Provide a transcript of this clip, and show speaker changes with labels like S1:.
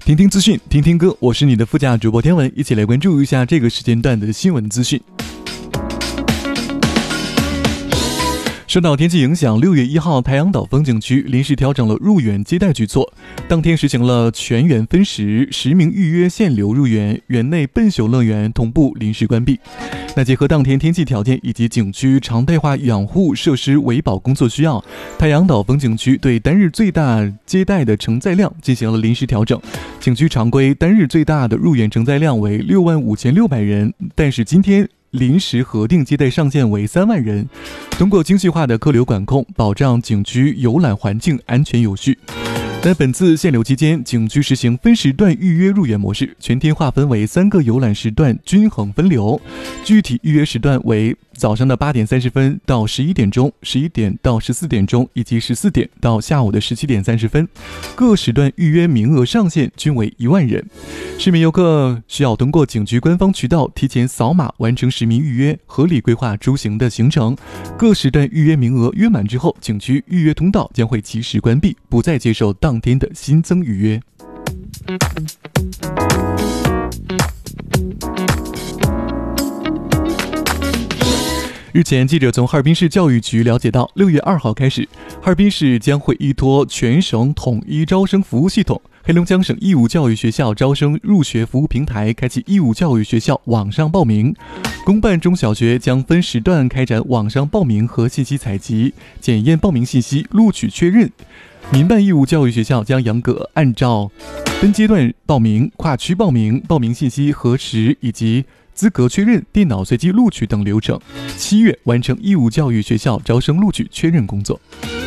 S1: 听听资讯，听听歌，我是你的副驾主播天文，一起来关注一下这个时间段的新闻资讯。受到天气影响，6月1号，太阳岛风景区临时调整了入园接待举措，当天实行了全园分时，10名预约限流入园，园内笨熊乐园同步临时关闭。那结合当天天气条件以及景区常态化养护设施维保工作需要，太阳岛风景区对单日最大接待的承载量进行了临时调整。景区常规单日最大的入园承载量为65600人，但是今天临时核定接待上限为3万人，通过精细化的客流管控，保障景区游览环境安全有序。在本次限流期间，景区实行分时段预约入园模式，全天划分为3个游览时段均衡分流，具体预约时段为早上的8点30分到11点钟、11点到14点钟以及14点到下午的17点30分，各时段预约名额上限均为1万人。市民游客需要通过景区官方渠道提前扫码完成实名预约，合理规划出行的行程。各时段预约名额约满之后，景区预约通道将会及时关闭，不再接受当天的新增预约。日前，记者从哈尔滨市教育局了解到，6月2号开始，哈尔滨市将会依托全省统一招生服务系统、黑龙江省义务教育学校招生入学服务平台开启义务教育学校网上报名。公办中小学将分时段开展网上报名和信息采集、检验报名信息、录取确认。民办义务教育学校将严格按照分阶段报名、跨区报名、报名信息核实以及资格确认、电脑随机录取等流程，7月完成义务教育学校招生录取确认工作。